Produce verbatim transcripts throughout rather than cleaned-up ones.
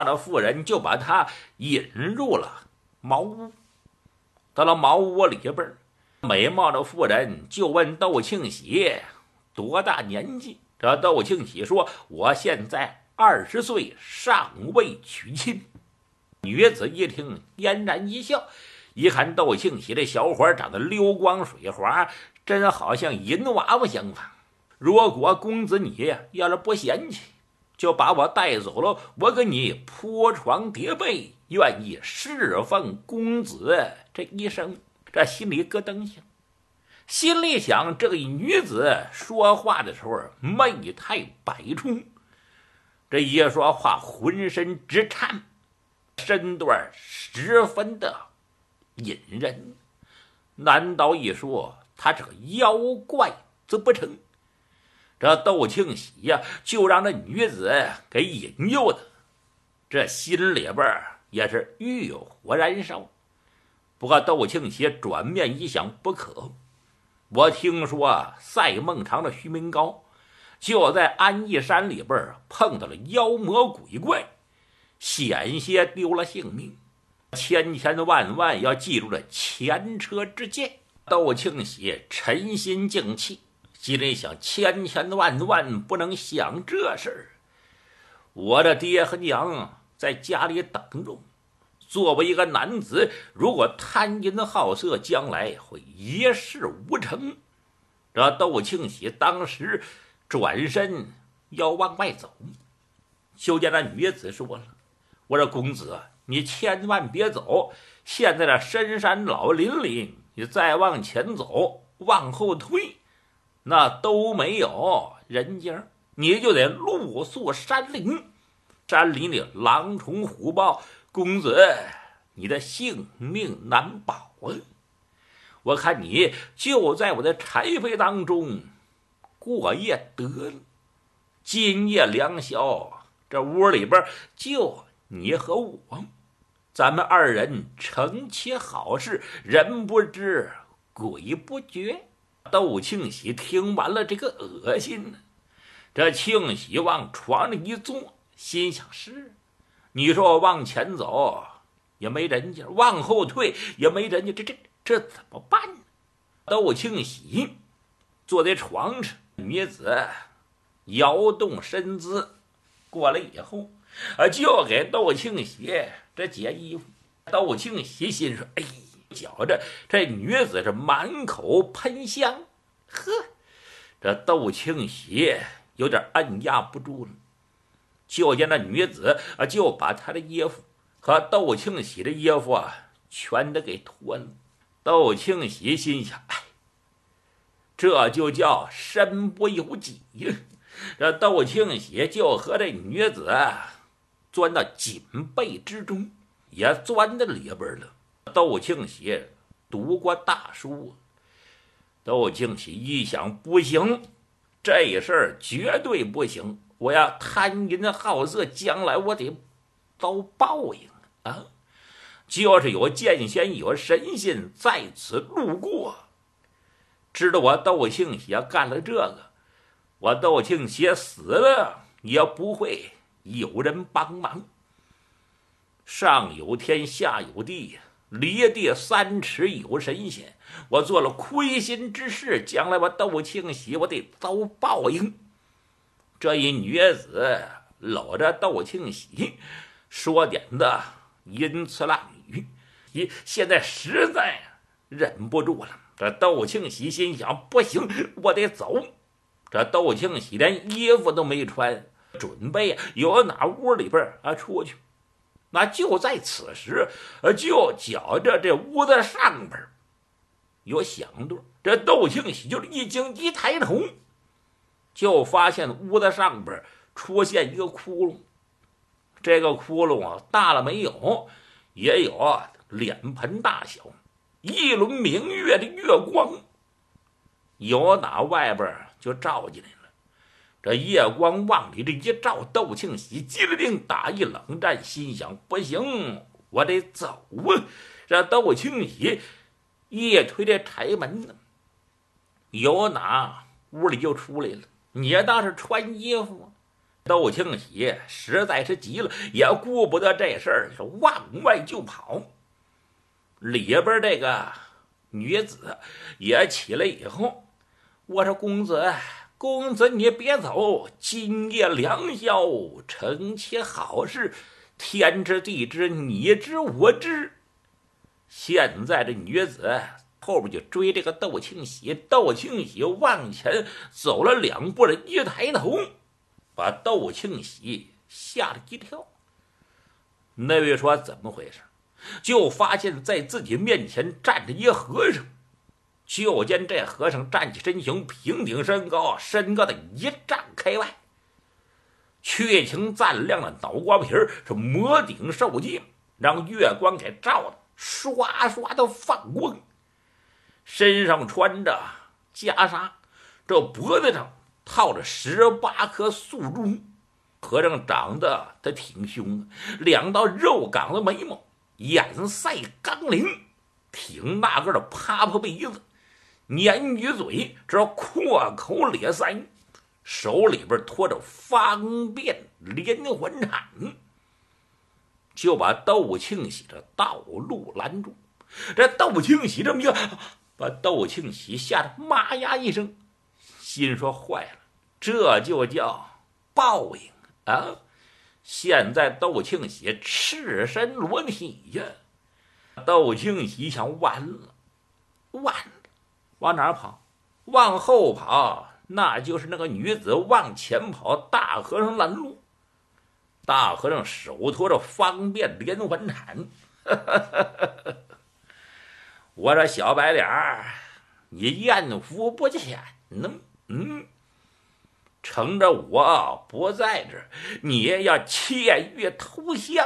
那妇人就把他引入了茅屋。到了茅屋里边，美貌的妇人就问窦庆喜多大年纪。这窦庆喜说：“我现在二十岁，尚未娶亲。”女子一听，嫣然一笑，一看窦庆喜这小伙长得溜光水滑，真好像银娃娃相仿。如果公子你呀要是不嫌弃，就把我带走了，我给你铺床叠被，愿意侍奉公子这一生。这心里咯噔响，心里想，这个女子说话的时候媚态百出，这一说话浑身直颤，身段十分的引人。难道一说她是个妖怪则不成？这窦庆喜呀、啊，就让这女子给引诱的，这心里边也是欲火燃烧。不过窦庆喜转面一想，不可，我听说赛孟尝的徐明高就在安义山里边碰到了妖魔鬼怪，险些丢了性命，千千万万要记住这前车之鉴。窦庆喜沉心静气，心里想，千千万万不能想这事儿。我的爹和娘在家里等着，作为一个男子，如果贪淫好色，将来会一事无成。这窦庆喜当时转身要往外走，就见那女子说了：“我说公子，你千万别走，现在这深山老林里，你再往前走，往后退，那都没有人家，你就得露宿山林，山林里狼虫虎豹，公子你的性命难保啊！我看你就在我的柴扉当中过夜得了，今夜良宵，这屋里边就你和我，咱们二人成其好事，人不知鬼不觉。”窦庆喜听完了这个恶心，这庆喜往床上一坐，心想：是，你说我往前走也没人家，往后退也没人家，这这这怎么办呢？窦庆喜坐在床上，女子摇动身姿过来以后，就给窦庆喜这解衣服。窦庆喜心说：哎，觉着这女子是满口喷香，呵，这窦庆喜有点按压不住了。就见那女子啊，就把她的衣服和窦庆喜的衣服啊，全都给脱了。窦庆喜心想：哎，这就叫身不由己呀！这窦庆喜就和这女子啊，钻到锦被之中，也钻到里边了。窦庆喜读过大书，窦庆喜一想，不行，这事儿绝对不行，我要贪淫好色，将来我得遭报应啊！就是有剑仙有神仙在此路过，知道我窦庆喜干了这个，我窦庆喜死了也不会有人帮忙。上有天下有地，离地三尺有神仙，我做了亏心之事，将来我窦庆喜我得遭报应。这一女子搂着窦庆喜，说点的淫词浪语，现在实在忍不住了。这窦庆喜心想：不行，我得走。这窦庆喜连衣服都没穿，准备由哪屋里边啊出去。那就在此时，就觉着这屋子上边有响动。这窦庆喜就一惊，一抬头，就发现屋子上边出现一个窟窿。这个窟窿啊，大了没有，也有啊脸盆大小，一轮明月的月光由哪外边就照进来了。这夜光往里这一照，窦庆喜机灵打一冷战，心想：不行，我得走啊！这窦庆喜一推这柴门呢，由哪屋里就出来了。你倒是穿衣服， 窦庆喜实在是急了，也顾不得这事儿，是往外就跑。里边这个女子也起来以后，我说公子，公子你别走，今夜良宵，成其好事，天知地知，你知我知。现在这女子后边就追这个窦庆喜，窦庆喜往前走了两步，一抬头，把窦庆喜吓了一跳。那位说怎么回事？就发现在自己面前站着一和尚。就见这和尚站起身形，平顶身高，身高的一丈开外，确情锃亮的脑瓜皮是磨顶受戒，让月光给照的刷刷的放光。身上穿着袈裟，这脖子上套着十八颗素珠。和尚长得他挺凶，两道肉岗的眉毛，眼腮刚灵，挺大个的趴趴鼻子，鲶鱼嘴，这阔口咧腮，手里边托着方便连环铲，就把窦庆喜的道路拦住。这窦庆喜这么一个，把窦庆喜吓得妈呀一声，心说坏了，这就叫报应啊！现在窦庆喜赤身裸体呀，窦庆喜想完了，完了，往哪儿跑？往后跑，那就是那个女子；往前跑，大和尚拦路。大和尚手托着方便连环铲，我说小白脸儿，你艳福不浅呢，嗯，乘着我不在这儿，你也要窃玉投降，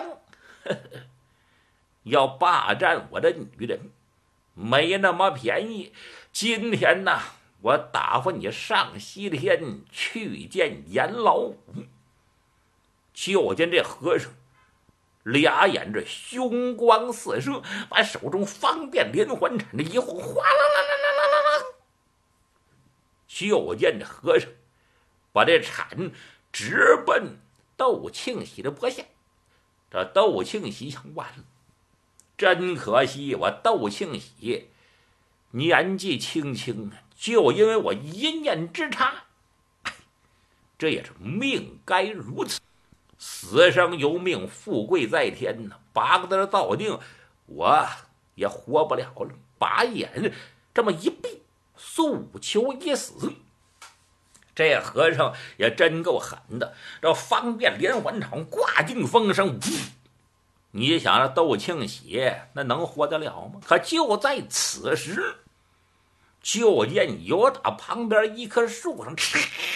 要霸占我的女人，没那么便宜。今天呢，我打发你上西天去见阎老五。就见这和尚俩眼着凶光四射，把手中方便连环铲的一晃，哗啦啦啦啦啦啦啦，就见这和尚把这铲直奔窦庆喜的脖下。这窦庆喜想完了，真可惜，我窦庆喜年纪轻轻，就因为我一念之差，这也是命该如此。死生由命，富贵在天呢，八个字造定，我也活不了了。把眼这么一闭，诉求一死。这和尚也真够狠的，这方便连环铲挂进风声，你想让窦庆喜那能活得了吗？可就在此时，就见有打旁边一棵树上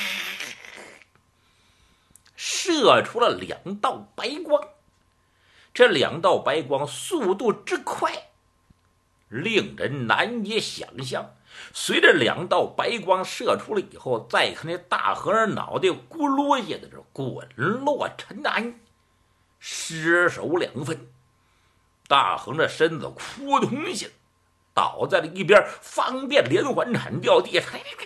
射出了两道白光，这两道白光速度之快，令人难以想象。随着两道白光射出了以后，再看那大和尚脑袋咕噜下的这滚落尘埃，尸首两分。大和尚的身子扑通一下倒在了一边，方便连环铲掉地。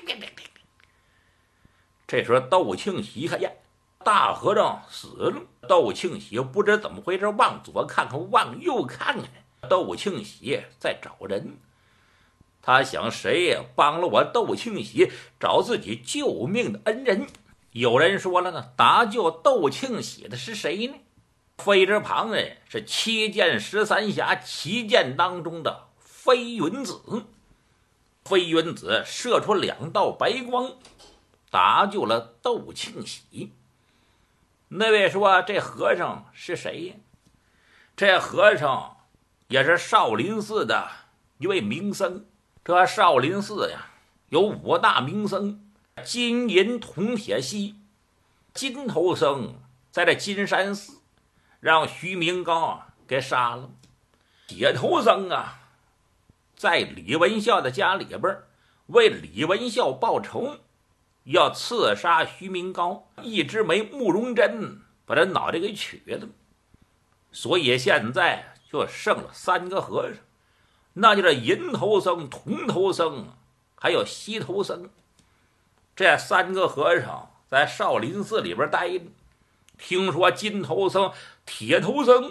这时候窦庆喜看见大和尚死了，窦庆喜不知怎么回事，往左看看，往右看看，窦庆喜在找人。他想，谁也帮了我窦庆喜，找自己救命的恩人。有人说了呢，搭救窦庆喜的是谁呢？非之旁人是七剑十三侠七剑当中的飞云子。飞云子射出两道白光，搭救了窦庆喜。那位说这和尚是谁呀？这和尚也是少林寺的一位名僧。这少林寺呀有五大名僧：金银铜铁锡。金头僧在这金山寺让徐明高给杀了。铁头僧啊在李文孝的家里边为李文孝报仇，要刺杀徐明高，一枝梅慕容真把他脑袋给取了。所以现在就剩了三个和尚，那就是银头僧、铜头僧还有锡头僧。这三个和尚在少林寺里边待着， 听说金头僧、铁头僧